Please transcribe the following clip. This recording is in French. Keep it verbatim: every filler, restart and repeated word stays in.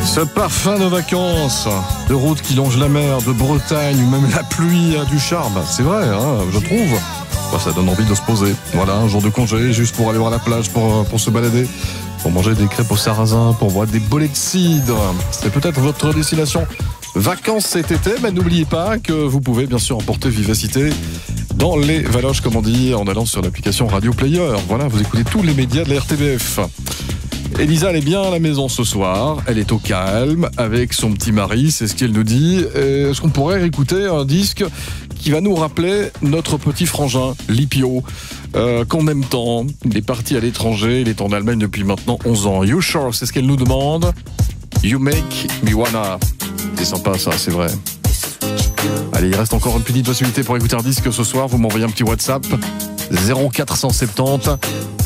Ce parfum de vacances, de route qui longe la mer, de Bretagne, ou même la pluie a du charme. C'est vrai, hein, je trouve. Bah, ça donne envie de se poser. Voilà, un jour de congé, juste pour aller voir la plage, pour, pour se balader, pour manger des crêpes au sarrasin, pour boire des bolets de cidre. C'est peut-être votre destination vacances cet été, mais n'oubliez pas que vous pouvez bien sûr emporter vivacité dans les valoches, comme on dit, en allant sur l'application Radio Player. Voilà, vous écoutez tous les médias de la R T B F. Elisa, elle est bien à la maison ce soir. Elle est au calme avec son petit mari, c'est ce qu'elle nous dit. Et est-ce qu'on pourrait écouter un disque qui va nous rappeler notre petit frangin, Lipio, euh, qu'on aime tant. Il est parti à l'étranger, il est en Allemagne depuis maintenant onze ans. You Sure, c'est ce qu'elle nous demande. You Make Me Wanna. C'est sympa ça, c'est vrai. Allez, il reste encore une petite possibilité pour écouter un disque ce soir. Vous m'envoyez un petit WhatsApp zéro quatre cent soixante-dix